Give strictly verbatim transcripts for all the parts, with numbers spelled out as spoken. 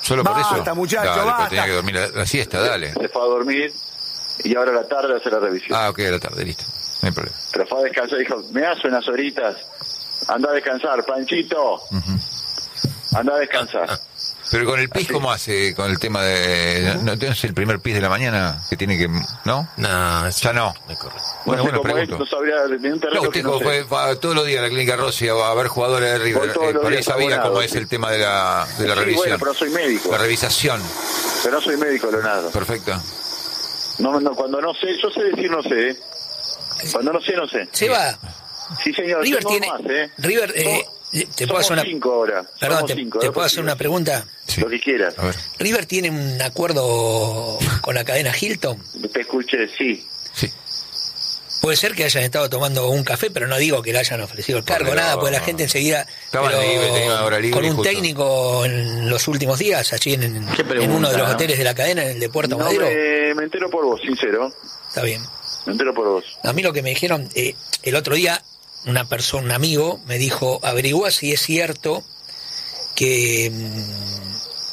¿Solo por basta, eso? muchacho, dale, basta. pero tenía que dormir la, la siesta, dale. Se fue a dormir y ahora a la tarde hace la revisión. Ah, ok, a la tarde, listo. No hay problema. Pero fue a descansar, dijo, me hace unas horitas, anda a descansar, Panchito, uh-huh. anda a descansar. Pero con el pis, así. ¿Cómo hace con el tema de... ¿No tienes el primer pis de la mañana que tiene que... ¿No? No, ya no. Bueno, no sé bueno, pregunto. Es, no sabría... No, usted no fue, fue todos los días a la Clínica Rossi a ver jugadores de River. Eh, por ahí sabía abonado, cómo sí. es el tema de la, de la sí, revisión. Bueno, pero soy médico. La revisación. Pero no soy médico, Leonardo. Perfecto. No, no, cuando no sé, yo sé decir no sé. Cuando no sé, no sé. Se va. Sí, señor. River tiene... Más, ¿eh? River... Eh, ¿Te puedo hacer una... cinco ahora. Perdón, ¿te, cinco, ¿te puedo hacer una pregunta? Sí. Lo que quieras. A ver. ¿River tiene un acuerdo con la cadena Hilton? Te escuché, sí. Sí. Puede ser que hayan estado tomando un café, pero no digo que le hayan ofrecido el cargo, no, nada, no, porque la no. gente enseguida... Estaba libre, tenía hora libre. Con un justo. técnico en los últimos días, allí en, en uno de los hoteles de la cadena, en el de Puerto no, Madero. Me, me entero por vos, sincero. Está bien. Me entero por vos. A mí lo que me dijeron, eh, el otro día, una persona, un amigo, me dijo, averigua si es cierto que mmm,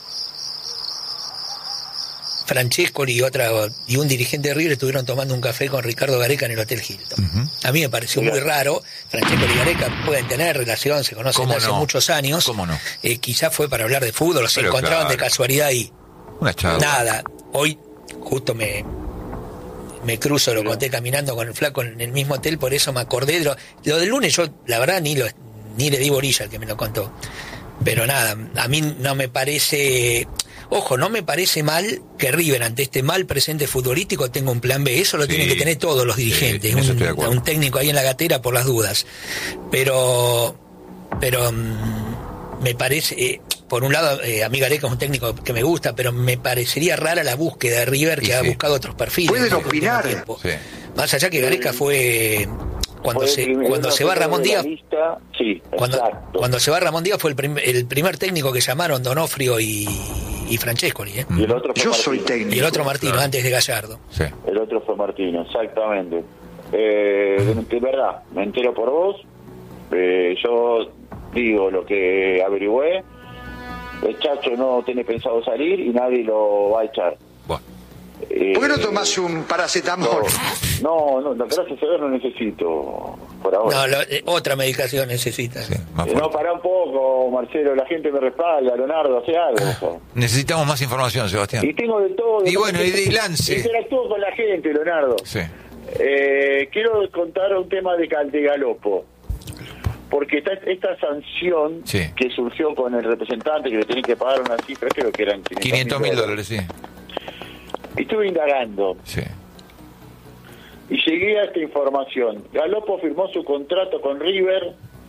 Francescoli y otra y un dirigente de River estuvieron tomando un café con Ricardo Gareca en el Hotel Hilton. Uh-huh. A mí me pareció muy raro. Francescoli y Gareca pueden tener relación, se conocen hace no? muchos años. ¿Cómo no? Eh, quizás fue para hablar de fútbol, se Pero encontraban claro. de casualidad ahí. Una charla. Nada. Hoy justo me me cruzo, lo conté caminando con el flaco en el mismo hotel, por eso me acordé de lo, lo del lunes. Yo la verdad ni lo ni le di bolilla al que me lo contó. Pero nada, a mí no me parece... Ojo, no me parece mal que River, ante este mal presente futbolístico, tenga un plan B. Eso lo sí, tienen que tener todos los dirigentes. Sí, un, un técnico ahí en la gatera por las dudas. Pero, pero um, me parece... Eh, por un lado, eh, a mí Gareca es un técnico que me gusta, pero me parecería rara la búsqueda de River que sí, ha sí. buscado otros perfiles. Pueden opinar. Sí. Más allá que Gareca fue... Cuando fue se cuando se va Ramón Díaz lista, sí, cuando, cuando se va Ramón Díaz fue el, prim, el primer técnico que llamaron Donofrio y, y Francescoli, ¿eh? Y el otro fue yo Martino. soy técnico y el otro Martino, claro. Antes de Gallardo. Sí. El otro fue Martino, exactamente. Eh, de, de verdad, me entero por vos. Eh, yo digo lo que averigüé. El Chacho no tiene pensado salir y nadie lo va a echar. Bueno. Eh, ¿Por qué no tomás un paracetamol? No, no, no, gracias a Dios no necesito por ahora. No, lo, eh, otra medicación necesita. Sí, eh, no, pará un poco, Marcelo, la gente me respalda, Leonardo, hace algo. Necesitamos más información, Sebastián. Y tengo de todo. Y bueno, y de Lance. Interactúo con la gente, Leonardo. Sí. Eh, quiero contar un tema de, de Galopo. Porque esta, esta sanción sí. que surgió con el representante que le tenía que pagar una cifra, creo que eran quinientos mil dólares, sí. Estuve indagando. Sí. Y llegué a esta información. Galopo firmó su contrato con River.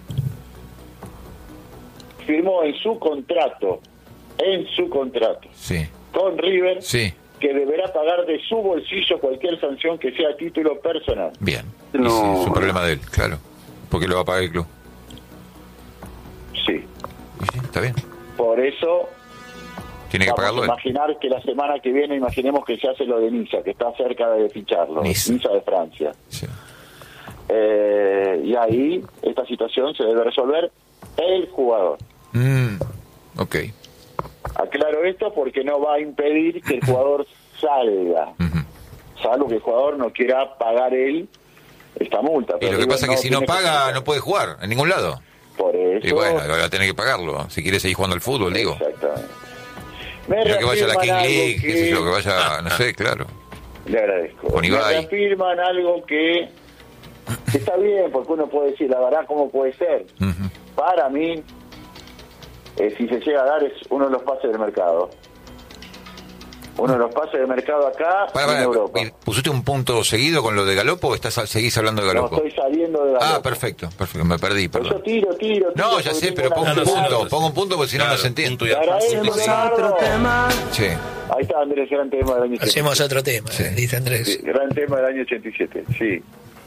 Firmó en su contrato, en su contrato, sí. con River, sí. que deberá pagar de su bolsillo cualquier sanción que sea a título personal. Bien. No. Y sí, es un problema de él, claro. Porque lo va a pagar el club. Sí. Y sí, está bien. Por eso... Tiene que Vamos pagarlo a imaginar él. Que la semana que viene, imaginemos que se hace lo de Niza, que está cerca de ficharlo, Niza, Niza de Francia. Sí. Eh, y ahí esta situación se debe resolver el jugador. Mm, ok. Aclaro esto porque no va a impedir que el jugador salga, uh-huh. salvo que el jugador no quiera pagar él esta multa. Y lo que pasa es que no si no paga, que no puede jugar en ningún lado. Por eso. Y bueno, va a tener que pagarlo, si quiere seguir jugando al fútbol, digo. Exactamente. Me Pero que vaya a la King League, que... qué sé yo, que vaya, no sé, claro. Le agradezco. Con Ibai. Me afirman algo que, que está bien, porque uno puede decir, la verdad, ¿cómo puede ser? Uh-huh. Para mí, eh, si se llega a dar, es uno de los pases del mercado. Uno de los pases del mercado acá para, para, en Europa. ¿Pusiste un punto seguido con lo de Galopo o estás, seguís hablando de Galopo? No, estoy saliendo de Galopo. Ah, perfecto, perfecto, me perdí, perdón. Yo tiro, tiro, tiro. No, ya sé, pero pongo un punto, pongo un punto porque si no, no se entiende. Otro tema. Sí. Ahí está, Andrés, gran tema del año ochenta y siete. Hacemos otro tema, sí. dice Andrés. Sí, gran tema del año ochenta y siete, sí.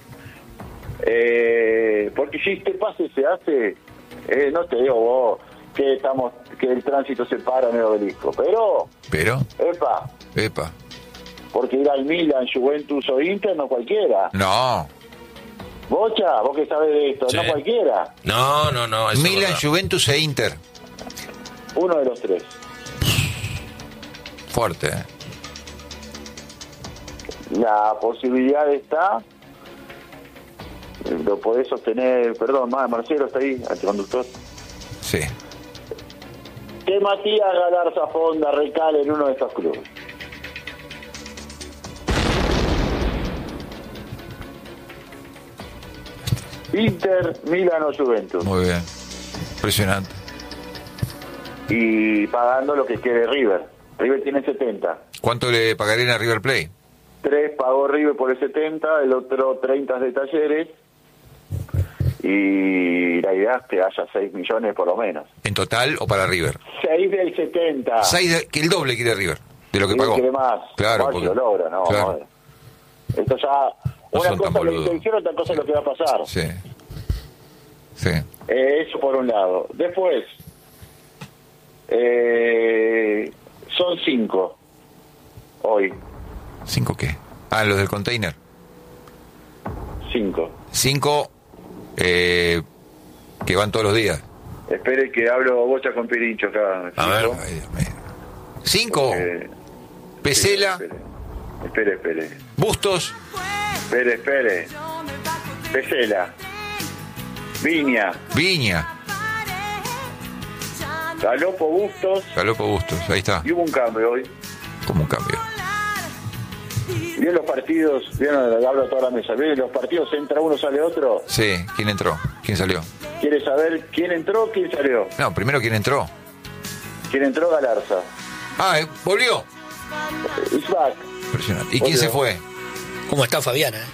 Eh, porque si este pase se hace, eh, no te digo vos que estamos, que el tránsito se para en el obelisco, pero... ¿Pero? Epa. Epa. Porque ir al Milan, Juventus o Inter, no cualquiera. No. Bocha, vos que sabés de esto, sí. No cualquiera. No, no, no. Milan, Juventus e Inter. Uno de los tres. Fuerte, ¿eh? La posibilidad está, lo podés sostener, perdón, Marcelo está ahí, el conductor. Sí. Que Matías Galarza Fonda recale en uno de estos clubes. Inter, Milán o Juventus. Muy bien. Impresionante. Y pagando lo que quiere River. River tiene setenta. ¿Cuánto le pagarían a River Plate? tres pagó River por el setenta, el otro treinta de Talleres. Y la idea es que haya seis millones por lo menos. ¿En total o para River? seis del setenta. seis de, que el doble quiere River de lo que River pagó. quiere más. Claro, no, porque, si lo logra, no. claro. no. Esto ya... No una son tan cosa es la boludos. intención, otra cosa es lo que va a pasar. Sí. Sí. Eh, eso por un lado. Después, eh, son cinco hoy. ¿Cinco qué? Ah, los del container. Cinco. Cinco eh, que van todos los días. Espere que hablo bocha con Pirincho acá. A ver. Cinco. Ay, Dios mío. Cinco. Eh, Pesela. Espere, espere, espere. Bustos. Espere, espere. Pesela. Viña. Viña. Galopo, Bustos. Galopo Bustos. Ahí está. Y hubo un cambio hoy. Como un cambio. ¿Vieron los partidos? ¿Vieron? Hablo a toda la mesa. ¿Vieron los partidos? Entra uno, sale otro. Sí. ¿Quién entró? ¿Quién salió? ¿Quiere saber quién entró, quién salió? No, primero quién entró. ¿Quién entró? Galarza. Ah, eh, volvió. It's back. Impresionante. ¿Y quién se fue? ¿Cómo está Fabiana? eh?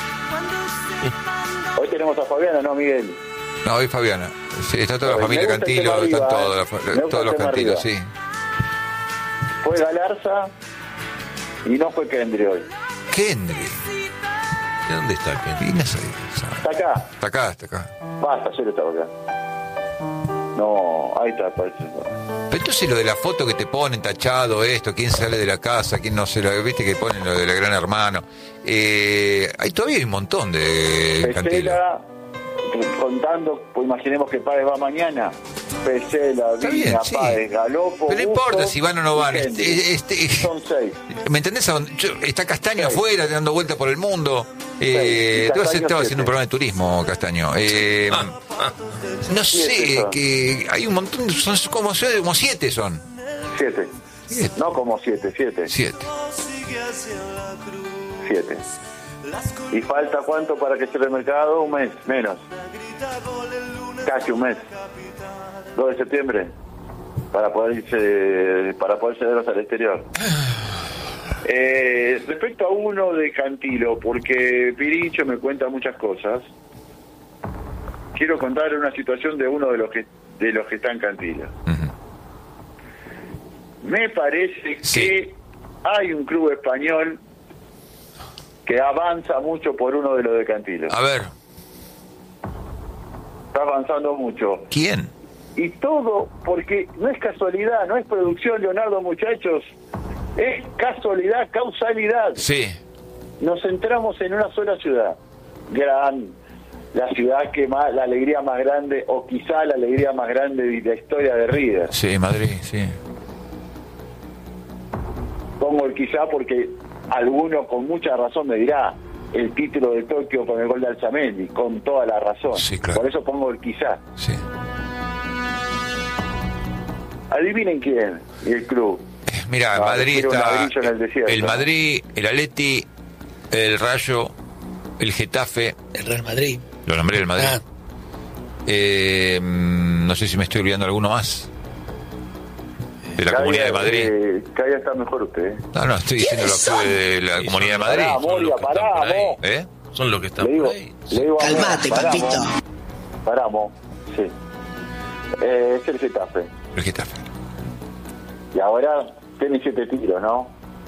Hoy tenemos a Fabiana, ¿no, Miguel? No, hoy Fabiana. Sí, está toda la Me familia gusta el Cantilo, tema están arriba, todos, eh. la- Me gusta todos el los tema Cantilos, arriba. sí. Fue Galarza y no fue Kendry hoy. Kendry. ¿De dónde está Kendry? Y no sé, ¿Está acá? está acá, está acá. Basta, ayer estaba acá. No, ahí está, parece. Pero entonces lo de la foto que te ponen tachado, esto, quién sale de la casa, quién no se lo, viste que ponen lo de la gran hermano. Eh, hay todavía hay un montón de Cantilo. Pesela, contando, pues imaginemos que Páez va mañana. Pesela, Está Viña, bien, sí. Páez, Galopo. Pero no Bustos importa si van o no y van. Kendry. Este, este- Son seis. ¿Me entendés? A dónde- yo- está Castaño Sí. afuera, dando vueltas por el mundo. Sí, Eh, y tú Castaño has estado haciendo siete. un programa de turismo, Castaño. Eh, no Siete sé, son. que hay un montón, son como, como siete son. Siete. Siete. No como siete, siete. Siete. Siete. ¿Y falta cuánto para que cierre el mercado? Un mes, menos. Casi un mes. dos de septiembre. Para poder irse, para poder cederlos al exterior. Eh, respecto a uno de Cantilo, porque Pirincho me cuenta muchas cosas, quiero contar una situación de uno de los que de los que está en Cantilo. Ujú. Me parece Sí. que hay un club español que avanza mucho por uno de los de Cantilo. A ver, Está avanzando mucho. ¿quién? Y todo porque no es casualidad, no es producción, Leonardo, muchachos. Es casualidad, causalidad. Sí. Nos centramos en una sola ciudad. Gran, la ciudad que más, la alegría más grande, o quizá la alegría más grande de la historia de River. Sí, Madrid, sí. Pongo el quizá porque alguno con mucha razón me dirá el título de Tokio con el gol de Alzamendi, con toda la razón. Sí, claro. Por eso pongo el quizá. Sí. Adivinen quién y el club. Mira, Ah, Madrid quiero un está. ladrillo en el desierto. El Madrid, el Atleti, el Rayo, el Getafe. El Real Madrid. Lo nombré el Madrid. Ah, Eh, mm, no sé si me estoy olvidando alguno más. De la Cada Comunidad día, de Madrid. eh, cada día está mejor usted. ¿eh? No, no, estoy diciendo los clubes de la Sí, Comunidad de son- Madrid. Pará, Son Moria, los que están pará, por ahí. vos. ¿Eh? Son los que están Le digo, por ahí. le digo a vos, Calmate, paramos, papito. Paramos, sí. Eh, es el Getafe. El Getafe. Y ahora tiene siete tiros, ¿no?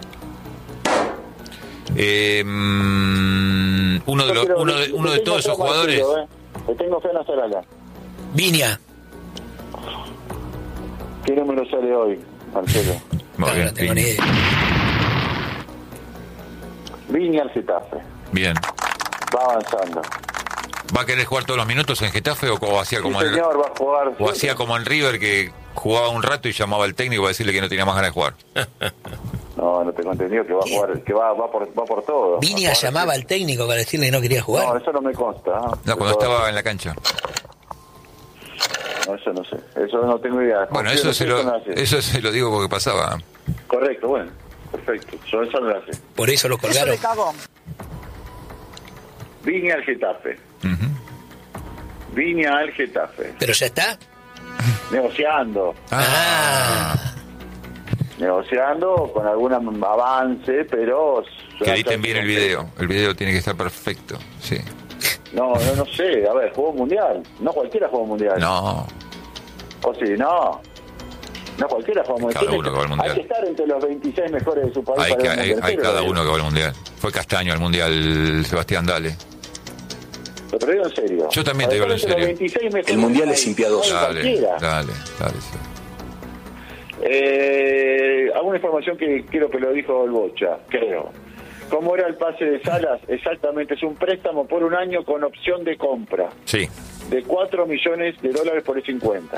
Eh, mm, uno de Yo los, quiero- uno de, le uno de tengo todos fe a esos jugadores. Marcelo, ¿eh? Le tengo fe a Nazarala. Viña. ¿Qué número sale hoy, Marcelo? Muy No, bien, no tengo ni bien. idea. Viña al Getafe. Bien. Va avanzando. ¿Va a querer jugar todos los minutos en Getafe o como hacía como Sí, en, señor, va a jugar. o hacía como en River que jugaba un rato y llamaba al técnico para decirle que no tenía más ganas de jugar. No, no tengo entendido que va a jugar, que va, va por, va por todo. Viña llamaba al técnico para decirle que no quería jugar. No, eso no me consta. ¿eh? No, cuando estaba en la cancha. No, eso no sé. Eso no tengo idea. Bueno, eso se, lo, eso se lo digo porque pasaba. Correcto, bueno. Perfecto. Yo eso no lo sé. Por eso lo colgaron. Viña al Getafe. Uh-huh. Viña al Getafe. ¿Pero ya está? Negociando. Ah. Negociando con algún avance, pero... Que editen bien el video. El video tiene que estar perfecto, sí. No, no, no sé. A ver, juego mundial. No cualquiera juega mundial. No. O sí, no. No cualquiera juega mundial. Cada uno que va al mundial. Hay que estar entre los veintiséis mejores de su país. Hay, para que, el hay, mundial. hay cada uno que va al mundial. Fue Castaño al mundial, Sebastián Dale. Te lo digo en serio. Yo también te digo en serio. El mundial es impiadoso. Dale, dale, dale. Sí. Eh, alguna información que creo que lo dijo el Bocha, creo. ¿Cómo era el pase de Salas? Exactamente, es un préstamo por un año con opción de compra. Sí. De cuatro millones de dólares por el cincuenta.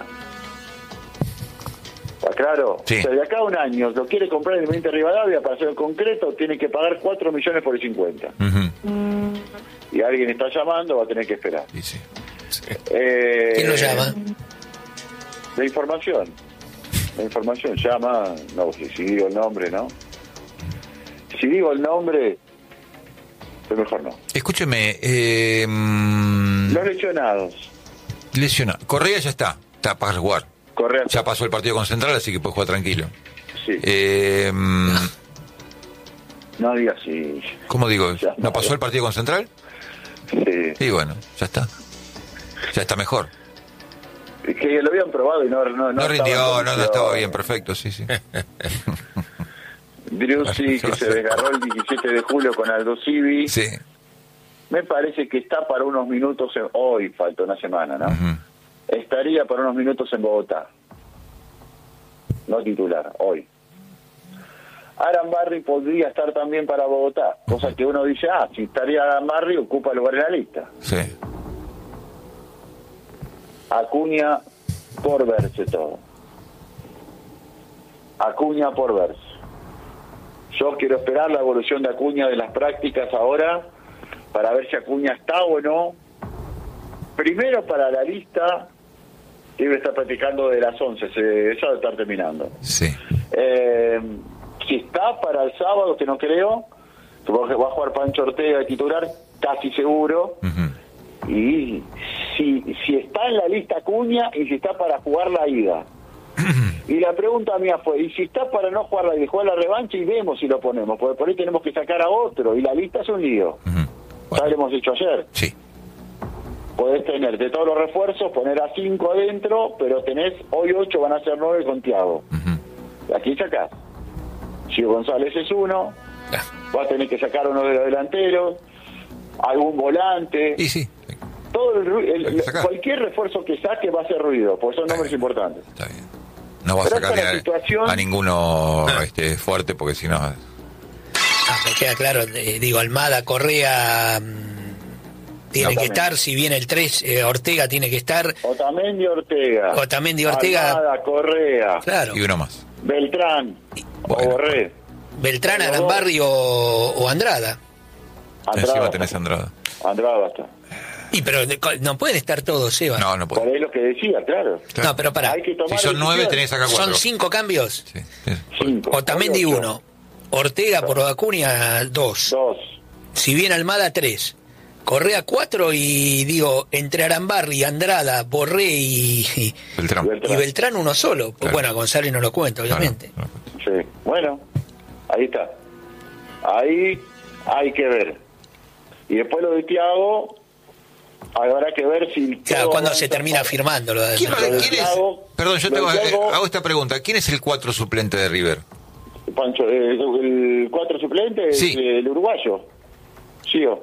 ¿Está claro? Sí. O sea, de acá a un año lo quiere comprar el Independiente Rivadavia para hacer el concreto, tiene que pagar cuatro millones por el cincuenta. Uh-huh. Y alguien está llamando, va a tener que esperar. Sí, sí. Sí. Eh, ¿Quién lo llama? La información. La información llama, no, si, si digo el nombre, ¿no? Si digo el nombre, pues mejor no. Escúcheme, eh, Los lesionados. Lesionado. Correa ya está, está para jugar. Correa. Ya pasó el partido con Central, así que puede jugar tranquilo. Sí. Eh, No digas sí. ¿Cómo digo? Ya, ¿No pasó el partido con Central? Sí. Sí, bueno, ya está. Ya está mejor. Es que lo habían probado y no... No, No rindió, estaba no, no estaba bien, perfecto, sí, sí. Driussi, que se desgarró el diecisiete de julio con Aldo Civi. Sí. Me parece que está para unos minutos, en, hoy falta una semana, ¿no? Uh-huh. Estaría para unos minutos en Bogotá. No titular, hoy. Aran Barry podría estar también para Bogotá, cosa que uno dice, ah, si estaría Aran Barry, ocupa lugar en la lista. Sí. Acuña por verse todo. Acuña por verse. Yo quiero esperar la evolución de Acuña de las prácticas ahora para ver si Acuña está o no. Primero para la lista, debe estar practicando de las once, se, eso debe estar terminando. Sí. Eh, si está para el sábado, que no creo, que va a jugar Pancho Ortega de titular, casi seguro. Uh-huh. Y si, si está en la lista Acuña y si está para jugar la ida. Y la pregunta mía fue, ¿y si está para no jugar la ida, jugar la revancha y vemos si lo ponemos? Porque por ahí tenemos que sacar a otro y la lista es un lío. Uh-huh. Bueno. ¿Sabes? Lo hemos dicho ayer. Sí. Podés tener de todos los refuerzos, poner a cinco adentro, pero tenés, hoy ocho van a ser nueve con Thiago. Uh-huh. Aquí sacás. Gio González es uno, Ah. vas a tener que sacar uno de los delanteros, algún volante. Y sí. Todo el, ru- el- Hay que sacar. cualquier refuerzo que saque va a hacer ruido, porque son nombres importantes. Está bien. No va a Pero sacarle esta es la situación- a, a ninguno este, fuerte, porque si no... Ah, me queda claro, eh, digo, Almada, Correa mm, tiene No, que también. estar, si viene el tres, eh, Ortega tiene que estar, Otamendi Ortega. Otamendi Ortega. Almada, Correa. claro, Y uno más. Beltrán. Bueno. O Borré. Beltrán, Los Arambarri o, o Andrada. Andrada. Encima tenés a Andrada. Andrada basta. Y pero de- co- no pueden estar todos, Eva. No, no Por puede. ahí lo que decía, claro. Claro. No, pero pará, Hay que tomar Si son nueve, tenés decisiones. acá cuatro. son cinco cambios. Sí, sí. Cinco. Otamendi Hoy ocho. uno, Ortega por Acuña dos, Dos. si bien Almada tres, Correa cuatro y digo, entre Arambarri, Andrada, Borré y, y, Beltrán. Beltrán. y Beltrán uno solo. Pues Claro. bueno, a González no lo cuento, obviamente. Claro, claro. Sí. Bueno, ahí está. Ahí hay que ver. Y después lo de Thiago, habrá que ver si... Claro, todo cuando avanza se termina para- firmando lo de ¿Quién, Lo de quién es? Thiago- Perdón, yo lo tengo, de Thiago- eh, hago esta pregunta. ¿Quién es el cuatro suplente de River? Pancho, eh, el cuatro suplente es Sí. eh, el uruguayo. Gio.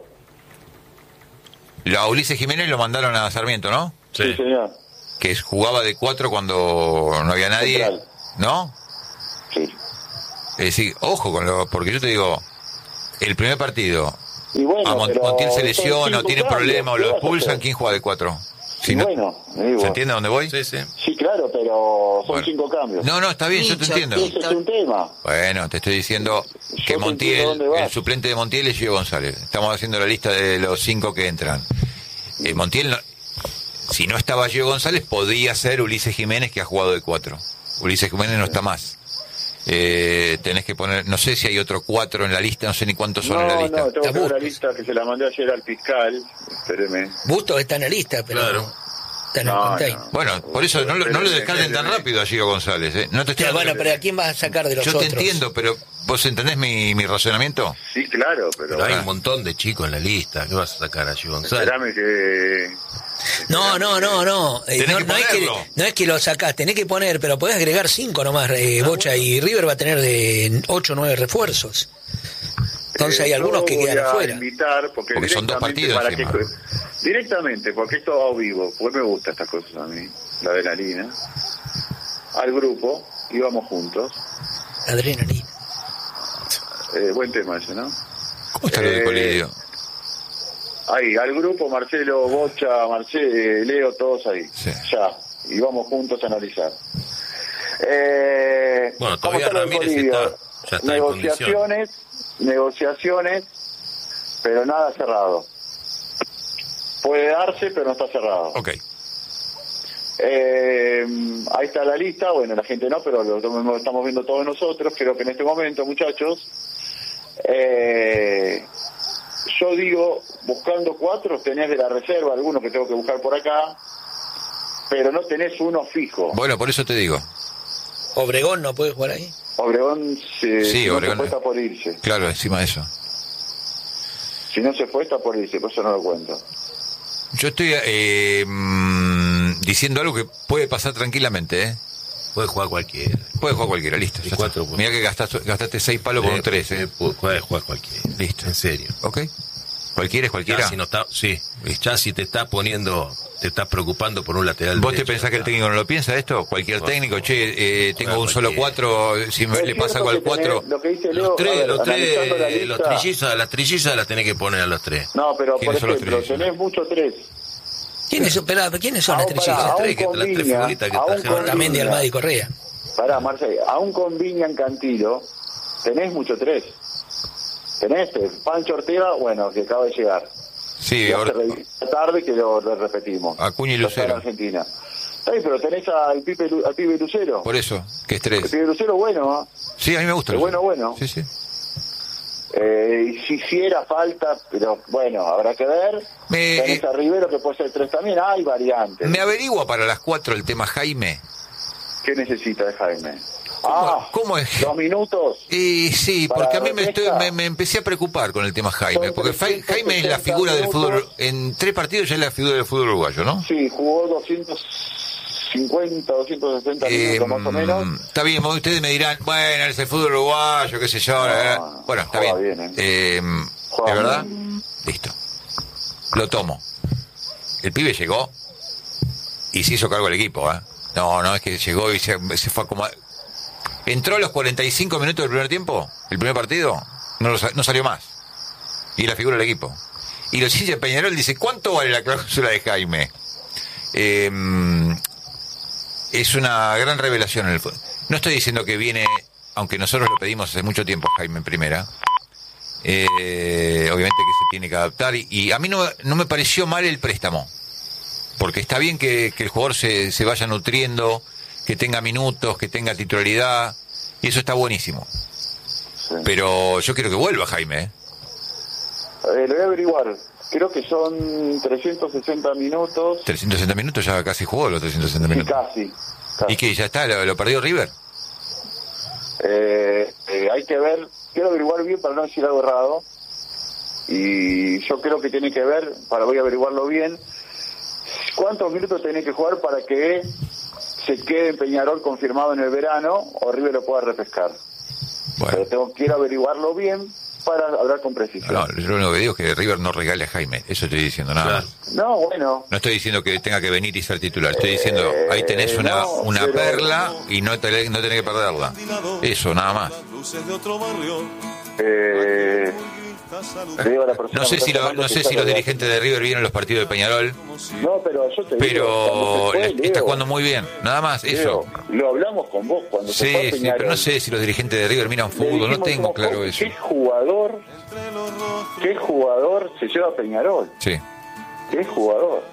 A Ulises Jiménez lo mandaron a Sarmiento, ¿no? Sí, Sí. señor. Que jugaba de cuatro cuando no había nadie. Central. ¿No? Sí. Es decir, ojo con lo, porque yo te digo, el primer partido, Y bueno, a Mon- pero Montiel se son lesiona o cinco tiene cambios, problema o ¿qué lo vas a expulsan, hacer? ¿quién juega de cuatro? Si y no- bueno, digo, ¿Se entiende a dónde voy? Sí, sí. sí, claro, pero son Bueno. cinco cambios. No, no, está bien, yo te Hincha, entiendo. Ese es un tema. Bueno, te estoy diciendo Yo que te Montiel, entiendo dónde vas. el suplente de Montiel es Gio González. Estamos haciendo la lista de los cinco que entran. Eh, Montiel, no- si no estaba Gio González, podía ser Ulises Jiménez, que ha jugado de cuatro. Ulises Jiménez no está más. Eh, tenés que poner, no sé si hay otro cuatro en la lista, no sé ni cuántos son No, en la lista. no, tengo que ver la Bustos. lista que se la mandé ayer al fiscal. Espéreme. Bustos está en la lista, pero Claro. está en el No, container. no. Bueno, por eso no, lo- no lo descarten tan rápido a Gio González. ¿eh? No te estoy Ya, bueno, hablando- pero ¿a quién vas a sacar de los Yo otros? te entiendo, pero ¿vos entendés mi, mi razonamiento? Sí, claro, pero, Pero hay Ah. un montón de chicos en la lista. ¿Qué vas a sacar a Gio González? espérame que... No, no, no, no. Eh, Tenés no, que no es que, ponerlo. no es que lo sacás, tenés que poner, pero podés agregar cinco nomás, eh, Bocha, y River va a tener de ocho o nueve refuerzos. Entonces Eh, hay algunos yo que voy quedan a afuera. invitar porque, Porque son dos directamente partidos para encima. que- directamente, porque esto va a vivo, porque me gustan estas cosas a mí, la adrenalina, al grupo, íbamos juntos. Adrenalina. Eh, buen tema ese, ¿no? ¿Cómo está lo de Eh, Colidio? Ahí, al grupo, Marcelo, Bocha, Marcelo, Leo, todos ahí. Sí. Ya, y vamos juntos a analizar. Eh, Bueno, ¿cómo todavía está lo de Ramírez Colidio? está- ya está en negociaciones, negociaciones, pero nada cerrado. Puede darse, pero no está cerrado. Ok. Eh, ahí está la lista, bueno, la gente no, pero lo, lo estamos viendo todos nosotros. Creo que en este momento, muchachos, eh, yo digo, buscando cuatro, tenés de la reserva algunos que tengo que buscar por acá, pero no tenés uno fijo. Bueno, por eso te digo. Obregón no puede jugar ahí. Obregón se, Sí, si no Obregón. se fue está por irse. Claro, encima de eso. Si no se fue está por irse, por eso no lo cuento. Yo estoy eh, mm, diciendo algo que puede pasar tranquilamente, ¿eh? Puede jugar cualquiera. Puede jugar cualquiera, listo. Y ya cuatro, está. pues. Mirá que gastaste, gastaste seis palos por un tres, ¿eh? Puede, puede jugar cualquiera. Listo. En serio. ¿Ok? ¿Cualquiera es cualquiera? Ya si no está, sí. Ya si te está poniendo, te estás preocupando por un lateral ¿Vos te derecho, pensás que el ya. técnico no lo piensa esto? Cualquier Por técnico, favor. che, eh, tengo Juega un solo cualquiera. cuatro, si me Es le pasa cierto algo al que tenés cuatro... Lo que dice Leo, Los tres, a ver, los analizando la tres, los lista- trillizas, las trillizas las tenés que poner a los tres. No, pero por ¿Quiénes son los ejemplo, trillizos? tenés muchos tres. ¿Quiénes son, esperá, ¿quiénes son las Aún, trillizas? pará, Las tres aún que- con las tres Viña, figuritas que aún trajeron con Otamendi, Viña. Almada y Correa. Pará, Marcelo, aún con Viña en Cantilo, tenés mucho tres. Tenés tres. Pancho Ortega, bueno, que acaba de llegar. Sí, Ya ahora- se revisó tarde que lo, lo repetimos. Acuña y Lo está en Lucero. Argentina. Está bien, pero tenés al pibe, Lu- al pibe Lucero. por eso, que es El tres. pibe Lucero, bueno, ¿ah? Sí, a mí me gusta. Es Lucero. bueno, bueno. Sí, sí. Eh, y si hiciera falta, pero bueno, habrá que ver. Me- Tenés a Rivero, que puede ser tres también. Hay variantes. ¿Me averigua para las cuatro el tema Jaime? ¿Qué necesita de Jaime? ¿Cómo, Ah, cómo es? dos minutos. Y sí, Para porque a mí me, Repeca. estoy, me, me empecé a preocupar con el tema Jaime, Son porque Fa- trescientos Jaime es la sesenta figura del minutos. fútbol, en tres partidos ya es la figura del fútbol uruguayo, ¿no? Sí, jugó doscientos cincuenta, doscientos sesenta Eh, minutos más o menos. Está bien, ustedes me dirán, bueno, es el fútbol uruguayo, qué sé yo. No, eh. Bueno, está juega bien. bien, Eh, Juega ¿De verdad? bien. Listo. Lo tomo. El pibe llegó y se hizo cargo del equipo, ¿eh? No, no, es que llegó y se, se fue a como... Entró a los cuarenta y cinco minutos del primer tiempo, el primer partido, no, lo sa- no salió más. Y la figura del equipo. Y los hinchas de Peñarol dice, ¿cuánto vale la cláusula de Jaime? Eh, es una gran revelación en el fútbol. No estoy diciendo que viene, aunque nosotros lo pedimos hace mucho tiempo, Jaime en primera. Eh, obviamente que se tiene que adaptar. Y, y a mí no, no me pareció mal el préstamo. Porque está bien que, que el jugador se, se vaya nutriendo, que tenga minutos, que tenga titularidad. Y eso está buenísimo. Sí. Pero yo quiero que vuelva Jaime, ¿eh? Eh, lo voy a averiguar. Creo que son trescientos sesenta minutos. trescientos sesenta minutos, ya casi jugó los trescientos sesenta Sí, minutos. casi. casi. ¿Y qué? ¿Ya está? ¿Lo, lo perdió River? Eh, eh, hay que ver, quiero averiguar bien para no decir algo errado. Y yo creo que tiene que ver, para voy a averiguarlo bien, cuántos minutos tiene que jugar para que se quede en Peñarol confirmado en el verano o River lo pueda refrescar. Bueno, Pero tengo, quiero averiguarlo bien para hablar con precisión. no, yo lo único que digo es que River no regale a Jaime. Eso estoy diciendo, nada Claro. más. No, bueno, No estoy diciendo que tenga que venir y ser titular. Estoy diciendo, ahí tenés una, no, una pero- perla y no, te, no tenés que perderla. Eso, nada más. eh, Le digo a la persona No sé que si, está lo- tomando no que sé si salga los de dirigentes de River vieron los partidos de Peñarol, No, pero yo te digo, pero cuando se fue, la- Leo, está jugando muy bien, nada más, Leo, eso. lo hablamos con vos cuando se fue a Sí, sí, Peñarol. pero no sé si los dirigentes de River miran Le fútbol, no dijimos, tengo como, claro eso. ¿Qué jugador, qué jugador se lleva a Peñarol? Sí. ¿Qué jugador?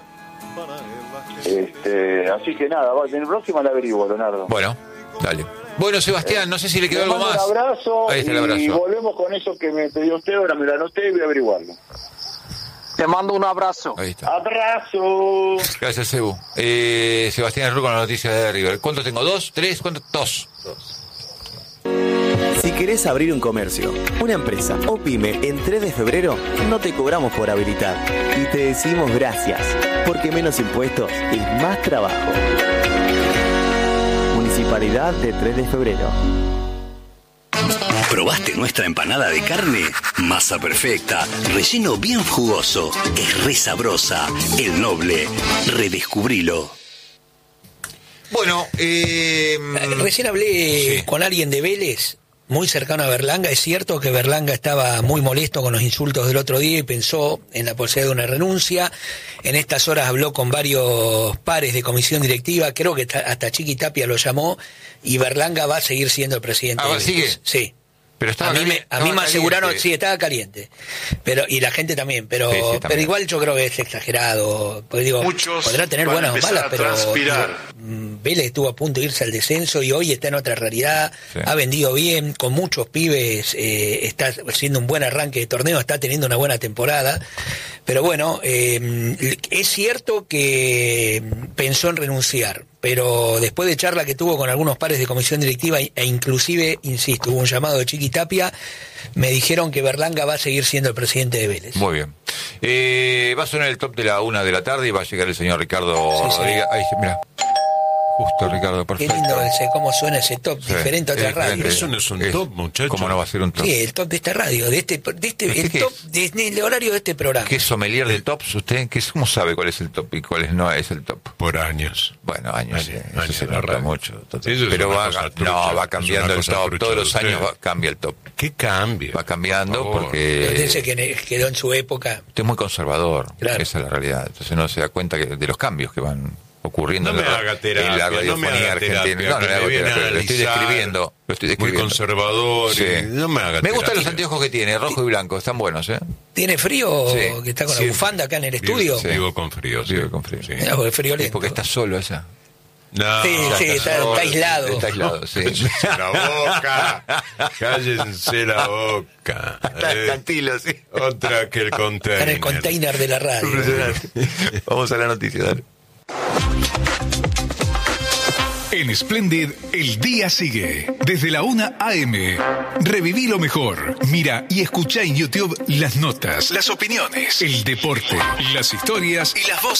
Este, así que nada, va, en el próximo la averiguo, Leonardo. Bueno, dale. Bueno, Sebastián, no sé si le quedó Le algo mando más. Un abrazo, Ahí está el y abrazo. volvemos con eso que me pidió usted, ahora me lo anoté y voy a averiguarlo. Te mando un abrazo. Ahí está. ¡Abrazo! Gracias, Sebu. Eh, Sebastián Arru con la noticia de River. ¿Cuántos tengo? ¿Dos? ¿Tres? ¿Cuántos? Dos. Si querés abrir un comercio, una empresa o pyme en tres de febrero, no te cobramos por habilitar. Y te decimos gracias, porque menos impuestos es más trabajo. Municipalidad de tres de febrero. ¿Probaste nuestra empanada de carne? Masa perfecta, relleno bien jugoso, es re sabrosa. El Noble, redescubrilo. Bueno, eh, Recién hablé sí. con alguien de Vélez, muy cercano a Berlanga. Es cierto que Berlanga estaba muy molesto con los insultos del otro día y pensó en la posibilidad de una renuncia. En estas horas habló con varios pares de comisión directiva, creo que hasta Chiqui Tapia lo llamó, y Berlanga va a seguir siendo el presidente. Ah, de ¿sigue? Vélez. Sí. pero estaba A mí me, caliente, a mí me estaba aseguraron, caliente. sí, estaba caliente. Pero, y la gente también, pero, Sí, sí, también. pero igual yo creo que es exagerado. Porque digo, Muchos podrá tener van a buenas o empezar malas, a pero transpirar. mm, Vélez estuvo a punto de irse al descenso y hoy está en otra realidad. Sí. Ha vendido bien, con muchos pibes, eh, está haciendo un buen arranque de torneo, está teniendo una buena temporada. Pero bueno, eh, es cierto que pensó en renunciar, pero después de charla que tuvo con algunos pares de comisión directiva e inclusive, insisto, hubo un llamado de Chiqui Tapia, me dijeron que Berlanga va a seguir siendo el presidente de Vélez. Muy bien. Eh, va a sonar el top de la una de la tarde y va a llegar el señor Ricardo Sí, sí. Rodríguez. Ahí, mira. Justo, Ricardo, Qué perfecto. lindo ese, cómo suena ese top, Sí, diferente a otra es radio. diferente. Eso no es un Es- top, muchacho. ¿Cómo no va a ser un top? Sí, el top de esta radio, de este, de este, ¿Este el qué top, es? de, el horario de este programa. ¿Qué es sommelier de tops usted? ¿Qué es, ¿Cómo sabe cuál es el top y cuál es, no es el top? Por años. Bueno, años, Años, sí, eso años se en la nota radio. mucho. total. Eso es Pero una va, cosa no, trucha, va es cambiando una el cosa top. trucha Todos de los años usted. va, cambia el top. ¿Qué cambio? Va cambiando Por favor. porque Parece que ne- quedó en su época. usted es muy conservador. Claro. Esa es la realidad. Entonces no se da cuenta que, de los cambios que van ocurriendo No en me la, haga en terapia, la no me radiofonía haga terapia, argentina. No, no que le hago me viene terapia, a lo estoy analizar. describiendo. Lo estoy Muy describiendo. conservador. Sí. Y no me haga Me gustan los terapia. anteojos que tiene, rojo y blanco, están buenos, ¿eh? ¿Tiene frío Sí. que está con Sí. la bufanda acá en el Vivo- estudio? Sí. Vivo con frío. sí. Vivo con frío. Sí. Mirá, porque frío Es lento. porque está solo esa. No, Sí, sí, está- solo. está aislado. Está aislado, sí. Cállense la boca. Cállense la boca. Eh, Tranquilo, sí. otra que el container. Está en el container de la radio. Vamos a la noticia, dale. En Splendid, el día sigue. Desde la una a eme. Reviví lo mejor. Mira y escucha en YouTube las notas, las opiniones, el deporte, las historias y las voces.